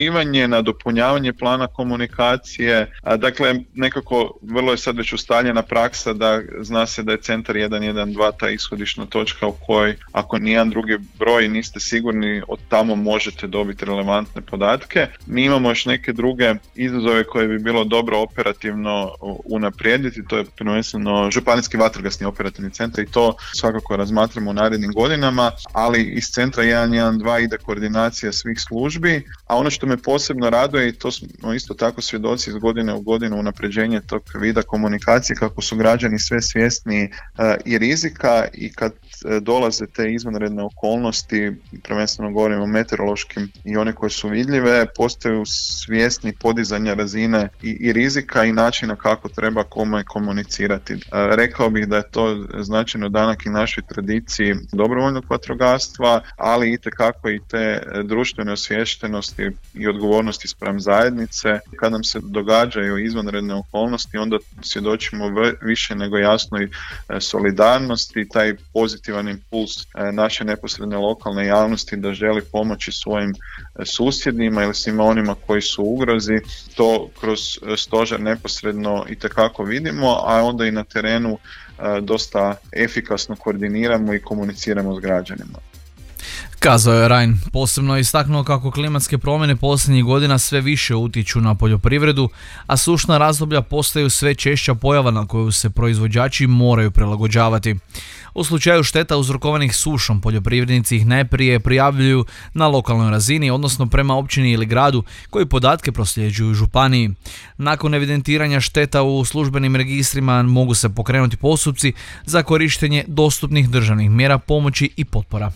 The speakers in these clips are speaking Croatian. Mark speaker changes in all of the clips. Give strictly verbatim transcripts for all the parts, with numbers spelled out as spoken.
Speaker 1: nadopunjavanje plana komunikacije. A, dakle, nekako vrlo je sad već ustaljena praksa da zna se da je centar jedan jedan dva ta ishodišna točka u kojoj ako nijedan drugi broj niste sigurni, od tamo možete dobiti relevantne podatke. Mi imamo još neke druge izazove koje bi bilo dobro operativno unaprijediti, to je prvenstveno županijski vatrogasni operativni centar i to svakako razmatramo u narednim godinama, ali iz centra jedan jedan dva ide koordinacija svih službi, a ono što me posebno raduje i to smo isto tako svjedoci iz godine u godinu unapređenje tog vida komunikacije, kako su građani sve svjesniji uh, i rizika i kad uh, dolaze te izvanredne okolnosti, prvenstveno govorimo o meteorološkim i one koje su vidljive, postaju svjesni podizanja razine i, i rizika i načina kako treba kome komunicirati. Uh, rekao bih da je to značajno danak i našoj tradiciji dobrovoljnog vatrogastva, ali itekako i te društvene osviještenosti i odgovornosti spram zajednice. Kad nam se događaju izvanredne okolnosti, onda svjedočimo v- više nego jasnoj solidarnosti, taj pozitivan impuls naše neposredne lokalne javnosti da želi pomoći svojim susjedima ili svima onima koji su u ugrozi. To kroz stožer neposredno itekako vidimo, a onda i na terenu dosta efikasno koordiniramo i komuniciramo s građanima.
Speaker 2: Kazao je Rein. Posebno je istaknuo kako klimatske promjene posljednjih godina sve više utječu na poljoprivredu, a sušna razdoblja postaju sve češća pojava na koju se proizvođači moraju prilagođavati. U slučaju šteta uzrokovanih sušom, poljoprivrednici ih najprije prijavljuju na lokalnoj razini, odnosno prema općini ili gradu koji podatke prosljeđuju županiji. Nakon evidentiranja šteta u službenim registrima mogu se pokrenuti postupci za korištenje dostupnih državnih mjera pomoći i potpora.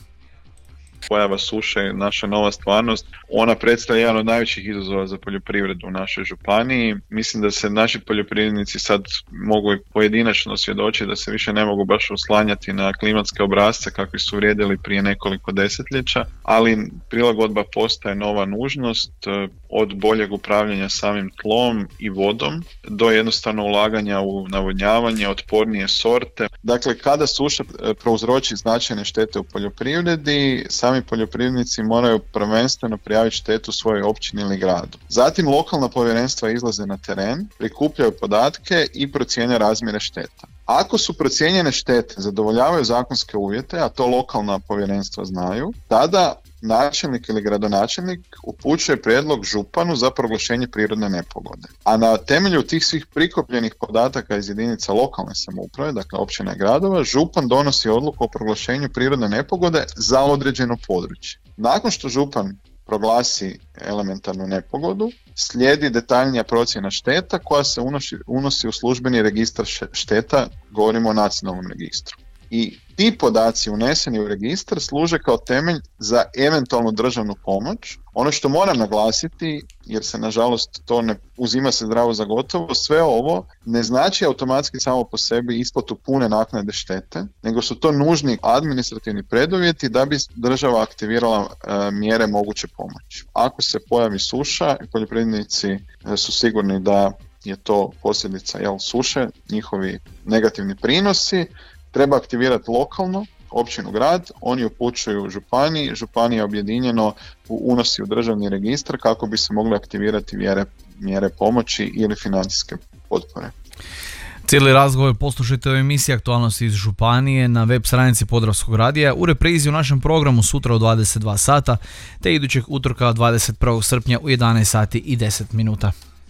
Speaker 1: Pojava suše je naša nova stvarnost. Ona predstavlja jedan od najvećih izazova za poljoprivredu u našoj županiji. Mislim da se naši poljoprivrednici sad mogu i pojedinačno svjedočiti da se više ne mogu baš oslanjati na klimatske obrasce kakvi su vrijedili prije nekoliko desetljeća, ali prilagodba postaje nova nužnost, od boljeg upravljanja samim tlom i vodom do jednostavno ulaganja u navodnjavanje, otpornije sorte. Dakle, kada suša prouzroči značajne štete u poljoprivredi, sami poljoprivrednici moraju prvenstveno prijaviti štetu svojoj općini ili gradu. Zatim lokalna povjerenstva izlaze na teren, prikupljaju podatke i procjene razmjere šteta. Ako su procijenjene štete zadovoljavaju zakonske uvjete, a to lokalna povjerenstva znaju, tada načelnik ili gradonačelnik upućuje prijedlog županu za proglašenje prirodne nepogode. A na temelju tih svih prikupljenih podataka iz jedinica lokalne samouprave, dakle općina i gradova, župan donosi odluku o proglašenju prirodne nepogode za određeno područje. Nakon što župan proglasi elementarnu nepogodu, slijedi detaljnija procjena šteta koja se unosi, unosi u službeni registar šteta, govorimo o nacionalnom registru. I ti podaci uneseni u registar služe kao temelj za eventualnu državnu pomoć. Ono što moram naglasiti, jer se nažalost to ne uzima se zdravo za gotovo, sve ovo ne znači automatski samo po sebi isplatu pune naknade štete, nego su to nužni administrativni preduvjeti da bi država aktivirala e, mjere moguće pomoći. Ako se pojavi suša, poljoprivrednici e, su sigurni da je to posljedica jel, suše, njihovi negativni prinosi, treba aktivirati lokalno, općinu, grad, oni upućuju županiji, županija objedinjeno unosi u državni registar kako bi se mogle aktivirati mjere, mjere pomoći ili financijske potpore.
Speaker 2: Cijeli razgovor poslušajte u emisiji Aktualnosti iz županije na web stranici Podravskog radija, u reprizi u našem programu sutra u dvadeset dva sata, te idućeg utorka dvadeset prvog srpnja u jedanaest sati i deset minuta.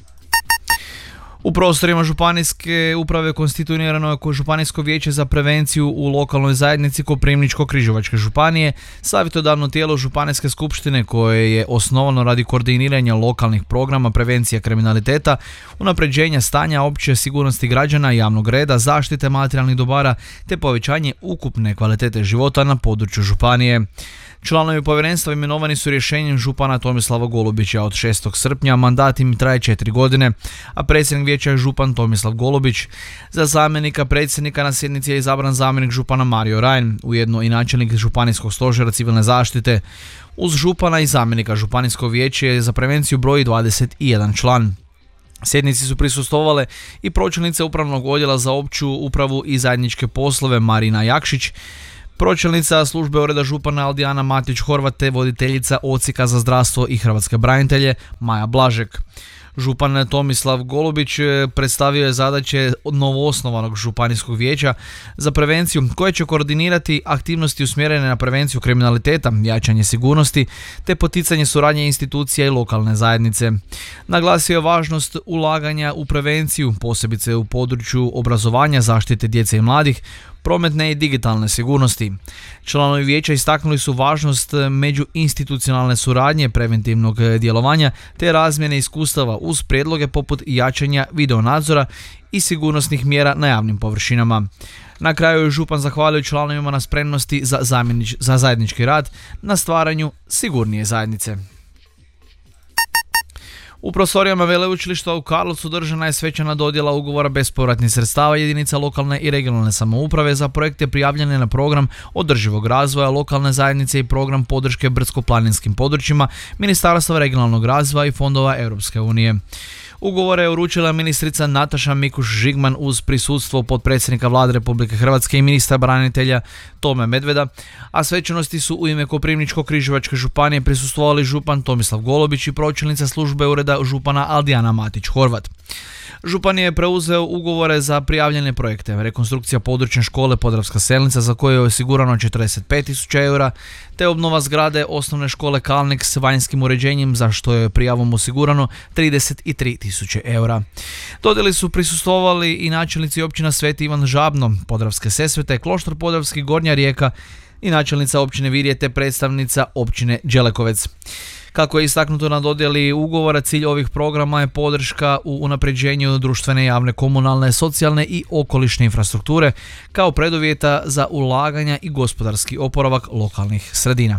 Speaker 2: U prostorima županijske uprave konstituirano je Županijsko vijeće za prevenciju u lokalnoj zajednici Koprivničko-križevačke županije, savjetodavno tijelo županijske skupštine koje je osnovano radi koordiniranja lokalnih programa prevencija kriminaliteta, unapređenja stanja opće sigurnosti građana, javnog reda, zaštite materijalnih dobara te povećanje ukupne kvalitete života na području županije. Članovi povjerenstva imenovani su rješenjem župana Tomislava Golubića od šestog srpnja, mandat im traje četiri godine, a predsjednik vijeća je župan Tomislav Golubić. Za zamjenika predsjednika na sjednici je izabran zamjenik župana Mario Rein, ujedno i načelnik županijskog stožera civilne zaštite. Uz župana i zamjenika županijsko vijeće za prevenciju broji dvadeset jedan član. Sjednici su prisustvovale i pročelnice upravnog odjela za opću upravu i zajedničke poslove Marina Jakšić, Pročelnica službe ureda župana Aldijana Matić-Horvat te voditeljica Odsjeka za zdravstvo i hrvatske branitelje Maja Blažek. Župan Tomislav Golubić predstavio je zadaće novoosnovanog županijskog vijeća za prevenciju koje će koordinirati aktivnosti usmjerene na prevenciju kriminaliteta, jačanje sigurnosti te poticanje suradnje institucija i lokalne zajednice. Naglasio je važnost ulaganja u prevenciju, posebice u području obrazovanja, zaštite djece i mladih, prometne i digitalne sigurnosti. Članovi vijeća istaknuli su važnost međuinstitucionalne suradnje, preventivnog djelovanja te razmjene iskustava uz prijedloge poput jačanja videonadzora i sigurnosnih mjera na javnim površinama. Na kraju je župan zahvalio članovima na spremnosti za, zamjenič, za zajednički rad na stvaranju sigurnije zajednice. U prostorijama Veleučilišta u Karlovcu održana je svečana dodjela ugovora bespovratnih sredstava jedinica lokalne i regionalne samouprave za projekte prijavljene na program održivog razvoja lokalne zajednice i program podrške brdsko-planinskim područjima Ministarstva regionalnog razvoja i fondova Europske unije. Ugovore je uručila ministrica Nataša Mikuš-Žigman uz prisustvo potpredsjednika Vlade Republike Hrvatske i ministra branitelja Tome Medveda, a svečanosti su u ime Koprivničko-križevačke županije prisustvovali župan Tomislav Golubić i pročelnica službe ureda župana Aldijana Matić-Horvat. Župan je preuzeo ugovore za prijavljene projekte, rekonstrukcija područne škole Podravska Selnica za koju je osigurano četrdeset pet tisuća eura, te obnova zgrade osnovne škole Kalnik s vanjskim uređenjem za što je prijavom osigurano trideset tri tisuće eura. Dodjeli su prisustvovali i načelnici općina Sveti Ivan Žabno, Podravske Sesvete, Kloštar Podravski, Gornja Rijeka i načelnica općine Virje te predstavnica općine Đelekovec. Kako je istaknuto na dodjeli ugovora, cilj ovih programa je podrška u unapređenju društvene, javne, komunalne, socijalne i okolišne infrastrukture kao preduvjeta za ulaganja i gospodarski oporavak lokalnih sredina.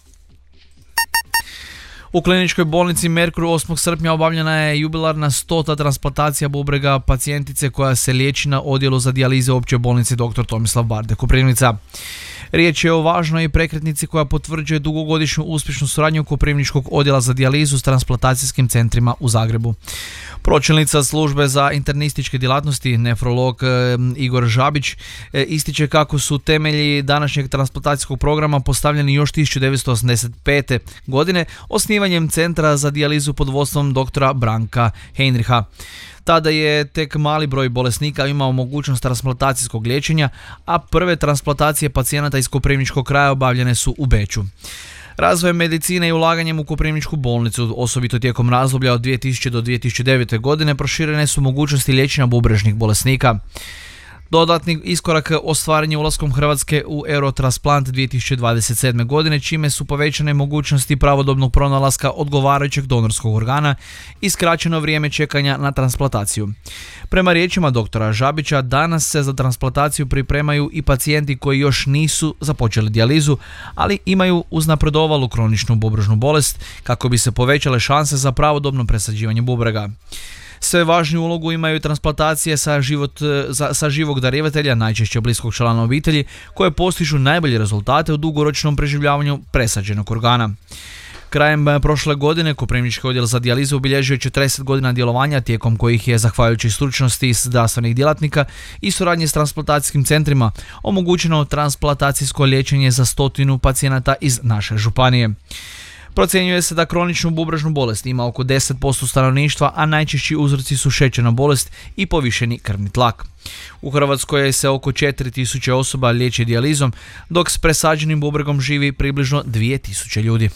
Speaker 2: U kliničkoj bolnici Merkur osmog srpnja obavljena je jubilarna stota transplantacija bubrega pacijentice koja se liječi na odjelu za dijalize opće bolnice doktor Tomislav Barde Koprivnica. Riječ je o važnoj prekretnici koja potvrđuje dugogodišnju uspješnu suradnju Koprivničkog odjela za dijalizu s transplantacijskim centrima u Zagrebu. Pročelnica službe za internističke djelatnosti, nefrolog e, Igor Žabić, e, ističe kako su temelji današnjeg transplantacijskog programa postavljeni još tisuću devetsto osamdeset pete. godine osnivanjem centra za dijalizu pod vodstvom doktora Branka Heinricha. Tada je tek mali broj bolesnika imao mogućnost transplantacijskog liječenja, a prve transplantacije pacijenata iz Koprivničkog kraja obavljene su u Beču. Razvojem medicine i ulaganjem u Koprivničku bolnicu, osobito tijekom razdoblja od dvije tisućite do dvije tisuće devete. godine, proširene su mogućnosti liječenja bubrežnih bolesnika. Dodatni iskorak ostvaren je ulaskom Hrvatske u Eurotransplant dvije tisuće dvadeset sedme. godine, čime su povećane mogućnosti pravodobnog pronalaska odgovarajućeg donorskog organa i skraćeno vrijeme čekanja na transplantaciju. Prema riječima doktora Žabića, danas se za transplantaciju pripremaju i pacijenti koji još nisu započeli dijalizu, ali imaju uznapredovalu kroničnu bubrežnu bolest kako bi se povećale šanse za pravodobno presađivanje bubrega. Sve važniju ulogu imaju transplantacije sa, život, za, sa živog darivatelja, najčešće bliskog člana obitelji, koje postižu najbolje rezultate u dugoročnom preživljavanju presađenog organa. Krajem prošle godine Koprivnički odjel za dijalizu obilježio četrdeset godina djelovanja, tijekom kojih je, zahvaljujući stručnosti zdravstvenih djelatnika i suradnje s transplantacijskim centrima, omogućeno transplantacijsko liječenje za stotinu pacijenata iz naše županije. Procjenjuje se da kroničnu bubrežnu bolest ima oko deset posto stanovništva, a najčešći uzroci su šećerna bolest i povišeni krvni tlak. U Hrvatskoj se oko četiri tisuće osoba liječi dijalizom, dok s presađenim bubregom živi približno dvije tisuće ljudi.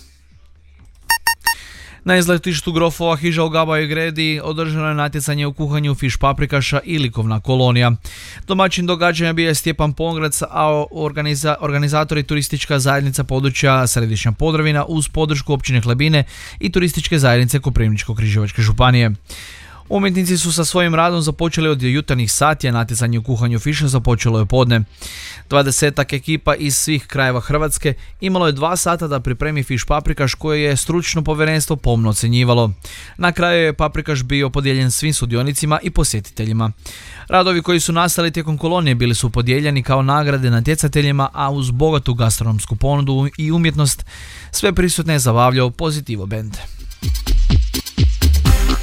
Speaker 2: Na izletištu Grofova Hiža u Gabajoj Gredi održano je natjecanje u kuhanju fiš paprikaša i likovna kolonija. Domaćin događanja bio je Stjepan Pongrac, a organiza, organizatori turistička zajednica područja Središnja Podravina uz podršku općine Hlebine i turističke zajednice Koprivničko-križevačke županije. Umjetnici su sa svojim radom započeli od jutarnjih sati, a natjecanje u kuhanju fiša započelo je podne. Dvadesetak ekipa iz svih krajeva Hrvatske imalo je dva sata da pripremi fiš paprikaš koje je stručno povjerenstvo pomno ocjenjivalo. Na kraju je paprikaš bio podijeljen svim sudionicima i posjetiteljima. Radovi koji su nastali tijekom kolonije bili su podijeljeni kao nagrade natjecateljima, a uz bogatu gastronomsku ponudu i umjetnost sve prisutne je zabavljao Pozitivo band.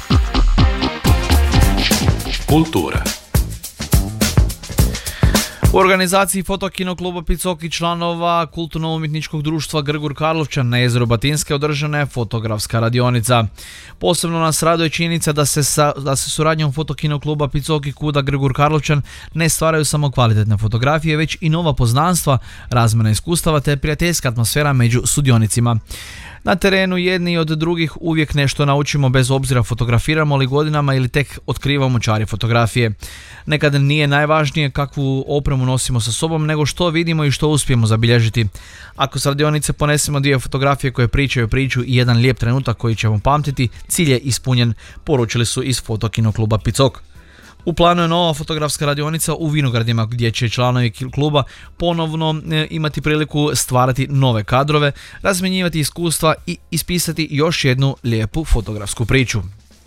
Speaker 3: Kultura.
Speaker 2: U organizaciji Fotokino kluba Picok i članova kulturno-umjetničkog društva Grgur Karlovčan na jezeru Batinske održana je fotografska radionica. Posebno nas raduje činjenica da se, sa, da se suradnjom Fotokino kluba Picok i kuda Grgur Karlovčan ne stvaraju samo kvalitetne fotografije, već i nova poznanstva, razmjena iskustava te prijateljska atmosfera među sudionicima. Na terenu jedni od drugih uvijek nešto naučimo bez obzira fotografiramo li godinama ili tek otkrivamo čari fotografije. Nekad nije najvažnije kakvu opremu nosimo sa sobom, nego što vidimo i što uspijemo zabilježiti. Ako s radionice ponesemo dvije fotografije koje pričaju priču i jedan lijep trenutak koji ćemo pamtiti, cilj je ispunjen, poručili su iz Fotokino kluba Picok. U planu je nova fotografska radionica u Vinogradima gdje će članovi kluba ponovno e, imati priliku stvarati nove kadrove, razmjenjivati iskustva i ispisati još jednu lijepu fotografsku priču.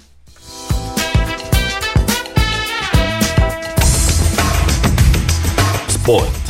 Speaker 3: Sport.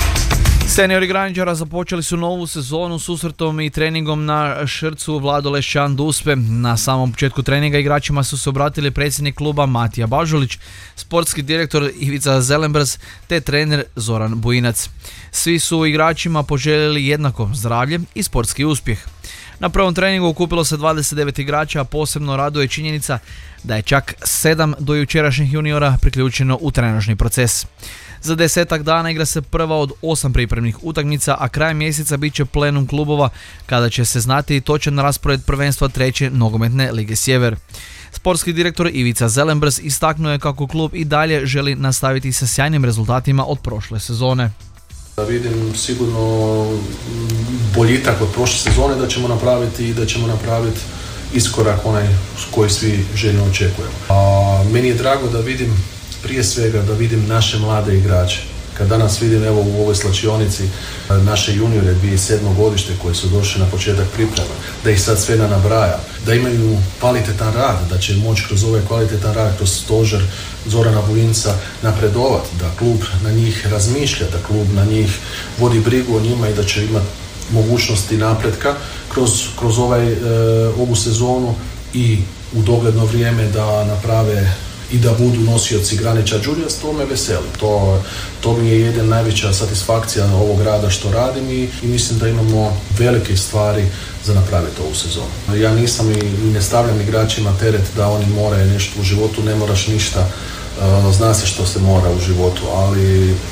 Speaker 2: Seniori Graničara započeli su novu sezonu susretom i treningom na šrcu Vlado Lešćan Duspe. Na samom početku treninga igračima su se obratili predsjednik kluba Matija Bažulić, sportski direktor Ivica Zelenbrz te trener Zoran Bujinac. Svi su igračima poželjeli jednako zdravlje i sportski uspjeh. Na prvom treningu okupilo se dvadeset devet igrača, a posebno raduje činjenica da je čak sedam do jučerašnjih juniora priključeno u trenažni proces. Za desetak dana igra se prva od osam pripremnih utakmica, a kraj mjeseca bit će plenum klubova kada će se znati točan raspored prvenstva treće nogometne lige Sjever. Sportski direktor Ivica Zelenbrz istaknuo je kako klub i dalje želi nastaviti sa sjajnim rezultatima od prošle sezone.
Speaker 4: Da vidim sigurno boljitak od prošle sezone da ćemo napraviti i da ćemo napraviti iskorak onaj koji svi željno očekujemo. A meni je drago da vidim prije svega da vidim naše mlade igrače. Kad danas vidim evo u ovoj slačionici naše juniore dvije tisuće sedme godište koji su došli na početak priprema, da ih sad sve nabraja, da imaju kvalitetan rad, da će moći kroz ovaj kvalitetan rad, kroz stožer Zorana Bujinca napredovati, da klub na njih razmišlja, da klub na njih vodi brigu o njima i da će imati mogućnosti napretka kroz, kroz ovaj, e, ovu sezonu i u dogledno vrijeme da naprave i da budu nosioci Graničar Juniors, to me veseli. To, to mi je jedna najveća satisfakcija ovog rada što radim i, i mislim da imamo velike stvari za napraviti ovu sezonu. Ja nisam i, i ne stavljam igračima teret da oni moraju nešto u životu, ne moraš ništa, uh, zna se što se mora u životu, ali uh,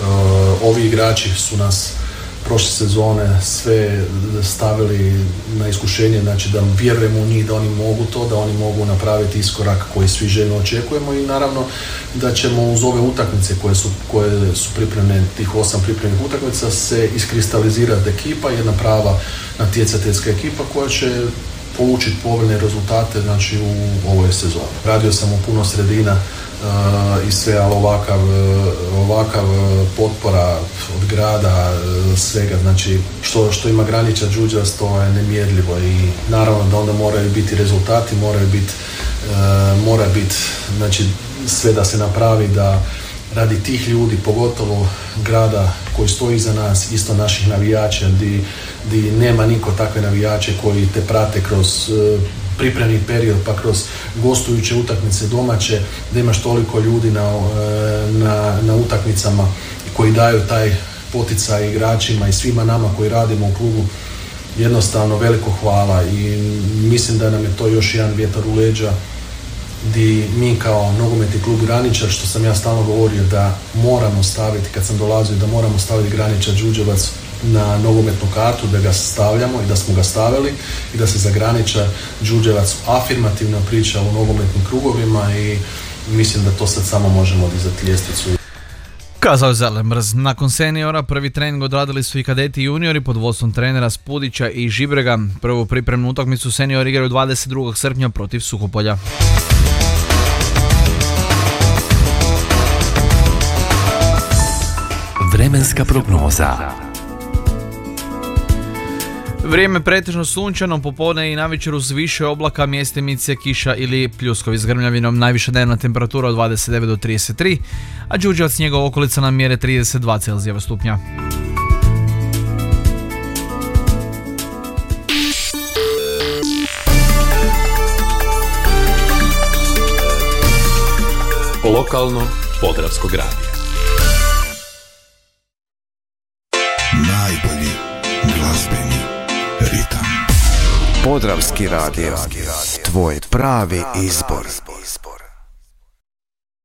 Speaker 4: ovi igrači su nas prošle sezone sve stavili na iskušenje, znači da vjerujemo u njih da oni mogu to, da oni mogu napraviti iskorak koji svi željno očekujemo i naravno da ćemo uz ove utakmice koje su, koje su pripremljene, tih osam pripremljenih utakmica, se iskristalizirati ekipa, jedna prava natjecateljska ekipa koja će polučiti povoljne rezultate, znači u ovoj sezoni. Radio sam u puno sredina uh, i sve, ali ovakav, ovakav potpora od grada, svega, znači što, što ima Graničar Juniors, to je nemjerljivo i naravno da onda moraju biti rezultati, moraju biti, uh, mora biti, znači sve da se napravi da radi tih ljudi, pogotovo grada koji stoji iza nas, isto naših navijača, di, di nema niko takve navijače koji te prate kroz uh, pripremni period, pa kroz gostujuće utakmice domaće, da imaš toliko ljudi na, uh, na, na utakmicama koji daju taj poticaj igračima i svima nama koji radimo u klubu. Jednostavno veliko hvala i mislim da nam je to još jedan vjetar u leđa di mi kao nogometni klub Graničar, što sam ja stalno govorio da moramo staviti, kad sam dolazio, da moramo staviti Graničar Đurđevac na nogometnu kartu, da ga stavljamo i da smo ga stavili i da se za Graničar Đurđevac afirmativno priča u nogometnim krugovima i mislim da to sad samo možemo dizati ljestvicu.
Speaker 2: Kazao je Zelenbrz. Nakon seniora prvi trening odradili su i kadeti i juniori pod vodstvom trenera Spudića i Žibrega. Prvu pripremnu utakmicu seniori igraju dvadeset drugog srpnja protiv Suhopolja.
Speaker 3: Vremenska prognoza.
Speaker 2: Vrijeme pretežno sunčano, popodne i navečer uz više oblaka, mjestimice, kiša ili pljuskovi s grmljavinom. Najviša dnevna temperatura od dvadeset devet do trideset tri, a Đurđevac i njegova okolica nam mjere trideset dva Celzijeva stupnja.
Speaker 3: Lokalno Podravskog radija.
Speaker 5: Podravski radio, tvoj pravi izbor.